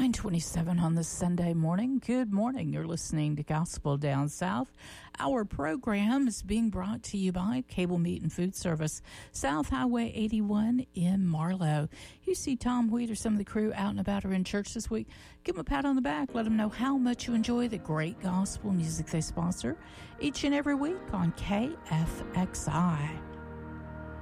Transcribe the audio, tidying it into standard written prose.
9:27 on this Sunday morning. Good morning. You're listening to Gospel Down South. Our program is being brought to you by Cable Meat and Food Service, South Highway 81 in Marlow. You see Tom Wheat or some of the crew out and about or in church this week, give them a pat on the back. Let them know how much you enjoy the great gospel music they sponsor each and every week on KFXI.